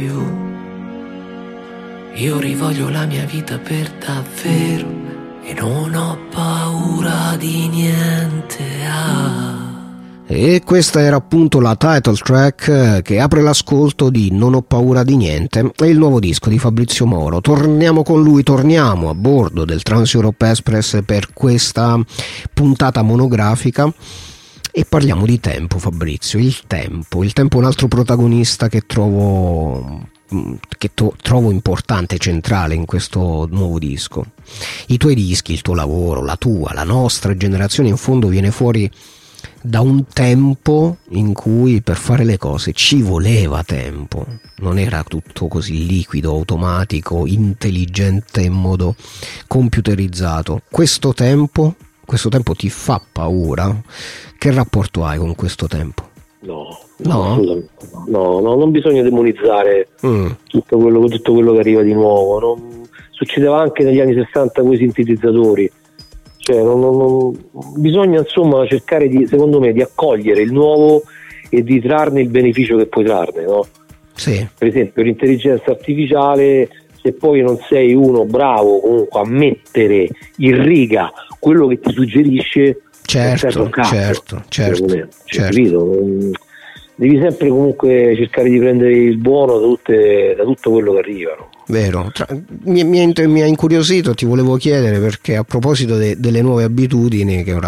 Io rivoglio la mia vita per davvero e non ho paura di niente. E questa era appunto la title track che apre l'ascolto di Non ho paura di niente, è il nuovo disco di Fabrizio Moro. Torniamo con lui, torniamo a bordo del Trans-Europe Express per questa puntata monografica e parliamo di tempo, Fabrizio. Il tempo è un altro protagonista che trovo importante, centrale in questo nuovo disco. I tuoi dischi, il tuo lavoro, la nostra generazione in fondo viene fuori da un tempo in cui per fare le cose ci voleva tempo, non era tutto così liquido, automatico, intelligente in modo computerizzato. Questo tempo ti fa paura? Che rapporto hai con questo tempo? No, non bisogna demonizzare tutto quello che arriva di nuovo. Succedeva anche negli anni 60 con i sintetizzatori. Cioè, non bisogna insomma cercare secondo me di accogliere il nuovo e di trarne il beneficio che puoi trarne, no? Sì. Per esempio l'intelligenza artificiale, se poi non sei uno bravo comunque a mettere in riga quello che ti suggerisce, certo. Devi sempre comunque cercare di prendere il buono da tutto quello che arriva, no? Vero, mi ha incuriosito, ti volevo chiedere perché a proposito delle nuove abitudini che